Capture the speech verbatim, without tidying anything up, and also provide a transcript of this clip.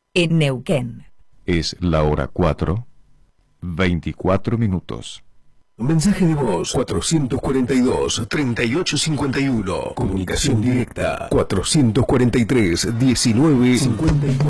en Neuquén. Es la hora cuatro, veinticuatro minutos. Mensaje de voz cuatrocientos cuarenta y dos, treinta y ocho cincuenta y uno. Comunicación directa cuatrocientos cuarenta y tres, diecinueve cincuenta y cuatro.